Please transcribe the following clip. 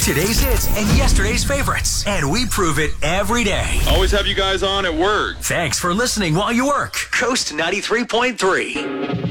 Today's hits and yesterday's favorites. And we prove it every day. Always have you guys on at work. Thanks for listening while you work. Coast 93.3.